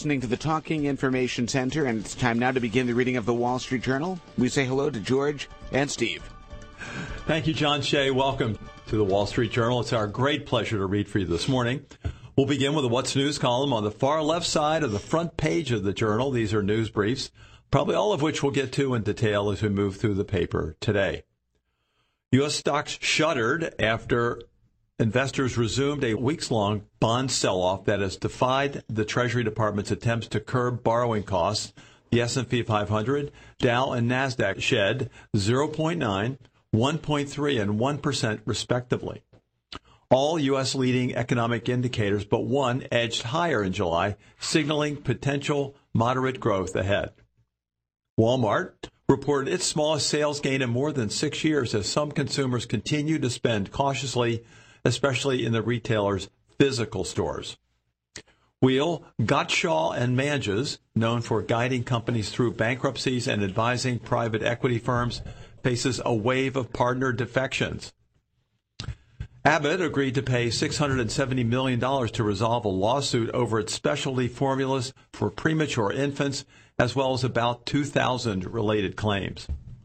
Listening to the Talking Information Center, and it's time now to begin the reading of the Wall Street Journal. We say hello to George and Steve. Thank you, John Shea. Welcome to the Wall Street Journal. It's our great pleasure to read for you this morning. We'll begin with the What's News column on the far left side of the front page of the Journal. These are news briefs, probably all of which we'll get to in detail as we move through the paper today. U.S. stocks shuddered after investors resumed a weeks-long bond sell-off that has defied the Treasury Department's attempts to curb borrowing costs. The S&P 500, Dow, and NASDAQ shed 0.9, 1.3, and 1% respectively. All U.S. leading economic indicators but one edged higher in July, signaling potential moderate growth ahead. Walmart reported its smallest sales gain in more than 6 years as some consumers continue to spend cautiously, especially in the retailer's physical stores. Wheel, Gottshaw and Manges, known for guiding companies through bankruptcies and advising private equity firms, faces a wave of partner defections. Abbott agreed to pay $670 million to resolve a lawsuit over its specialty formulas for premature infants, as well as about 2,000 related claims.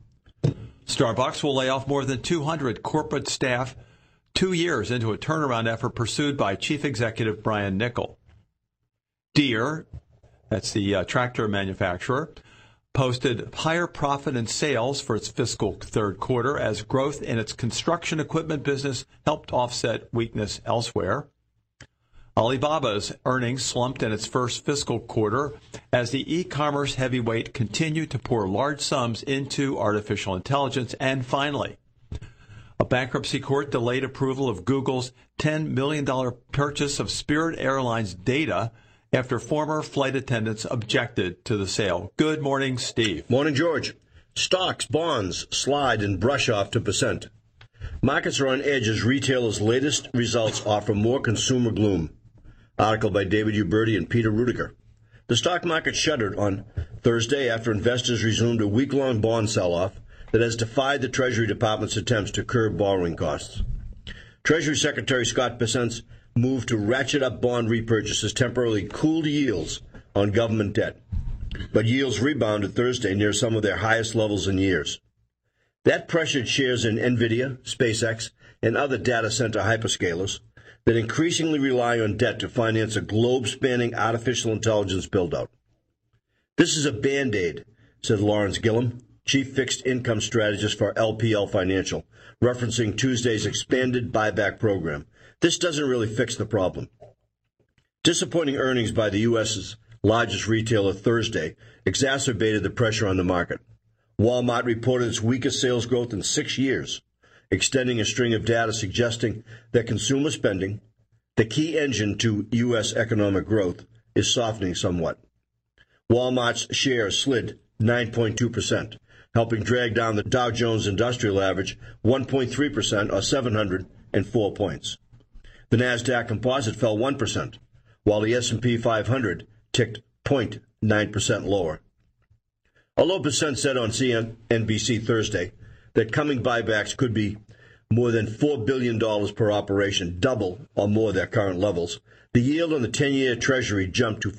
Starbucks will lay off more than 200 corporate staff 2 years into a turnaround effort pursued by Chief Executive Brian Niccol. Deere, that's the tractor manufacturer, posted higher profit and sales for its fiscal third quarter as growth in its construction equipment business helped offset weakness elsewhere. Alibaba's earnings slumped in its first fiscal quarter as the e-commerce heavyweight continued to pour large sums into artificial intelligence. And finally, a bankruptcy court delayed approval of Google's $10 million purchase of Spirit Airlines data after former flight attendants objected to the sale. Good morning, Steve. Morning, George. Stocks, bonds slide and brush off to percent. Markets are on edge as retailers' latest results offer more consumer gloom. Article by David Uberti and Peter Rudiger. The stock market shuddered on Thursday after investors resumed a week-long bond sell-off that has defied the Treasury Department's attempts to curb borrowing costs. Treasury Secretary Scott Bessent's move to ratchet up bond repurchases temporarily cooled yields on government debt, but yields rebounded Thursday near some of their highest levels in years. That pressured shares in NVIDIA, SpaceX, and other data center hyperscalers that increasingly rely on debt to finance a globe-spanning artificial intelligence build-out. This is a Band-Aid, said Lawrence Gillum, chief fixed income strategist for LPL Financial, referencing Tuesday's expanded buyback program. This doesn't really fix the problem. Disappointing earnings by the U.S.'s largest retailer Thursday exacerbated the pressure on the market. Walmart reported its weakest sales growth in 6 years, extending a string of data suggesting that consumer spending, the key engine to U.S. economic growth, is softening somewhat. Walmart's share slid 9.2%, helping drag down the Dow Jones Industrial Average 1.3% or 704 points. The NASDAQ Composite fell 1%, while the S&P 500 ticked 0.9% lower. Although Bessent said on CNBC Thursday that coming buybacks could be more than $4 billion per operation, double or more their current levels, the yield on the 10-year Treasury jumped to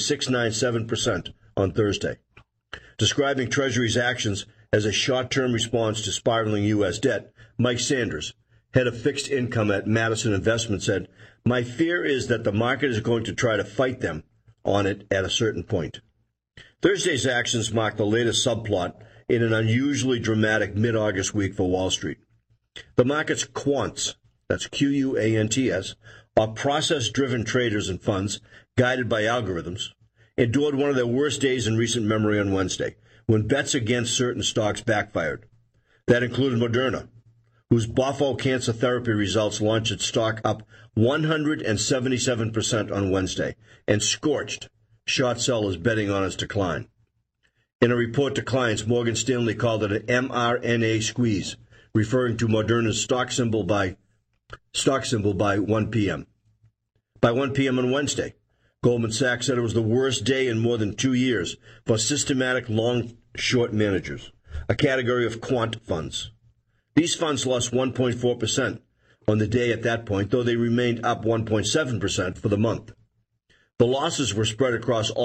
4.697% on Thursday. Describing Treasury's actions as a short-term response to spiraling U.S. debt, Mike Sanders, head of fixed income at Madison Investment, said, "My fear is that the market is going to try to fight them on it at a certain point." Thursday's actions mark the latest subplot in an unusually dramatic mid-August week for Wall Street. The market's quants, that's Q-U-A-N-T-S, are process-driven traders and funds guided by algorithms, endured one of their worst days in recent memory on Wednesday, when bets against certain stocks backfired. That included Moderna, whose Bofo cancer therapy results launched its stock up 177% on Wednesday, and scorched short sellers betting on its decline. In a report to clients, Morgan Stanley called it an mRNA squeeze, referring to Moderna's stock symbol by 1 p.m. By 1 p.m. on Wednesday, Goldman Sachs said it was the worst day in more than 2 years for systematic long-short managers, a category of quant funds. These funds lost 1.4% on the day at that point, though they remained up 1.7% for the month. The losses were spread across all